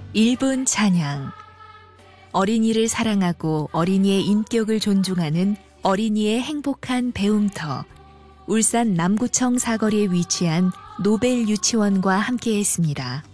1분 찬양. 어린이를 사랑하고 어린이의 인격을 존중하는 어린이의 행복한 배움터. 울산 남구청 사거리에 위치한 노벨 유치원과 함께했습니다.